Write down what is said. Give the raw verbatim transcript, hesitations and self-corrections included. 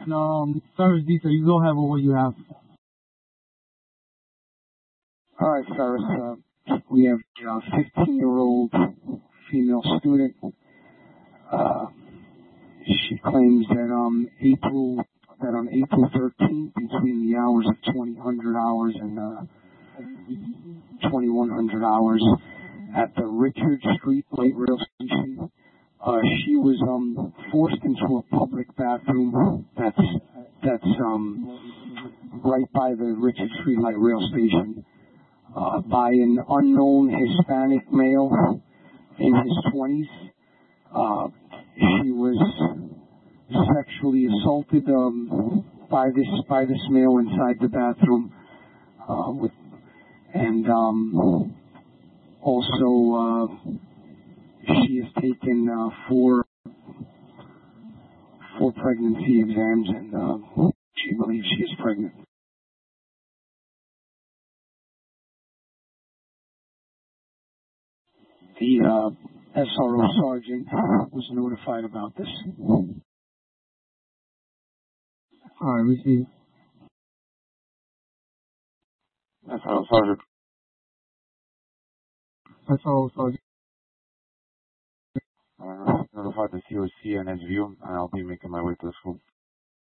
Um, Ferris, so you go ahead with what you have. All right, Ferris. Uh, we have a fifteen-year-old female student. Uh, she claims that um April that on April thirteenth, between the hours of twenty hundred hours and uh, twenty-one hundred hours, at the Richard Street Light Rail Station, uh, she was um forced into a public bathroom that's that's um right by the Richard Street Light Rail Station uh, by an unknown Hispanic male in his twenties. Uh, she was sexually assaulted um, by this by this male inside the bathroom, uh, with and um, also uh, she has taken uh, four four pregnancy exams, and uh, she believes she is pregnant. The uh, S R O sergeant was notified about this. All right, we see. That's how Sergeant. That's all, Sergeant. Uh, notified the C O C and Edgeview, and I'll be making my way to the school.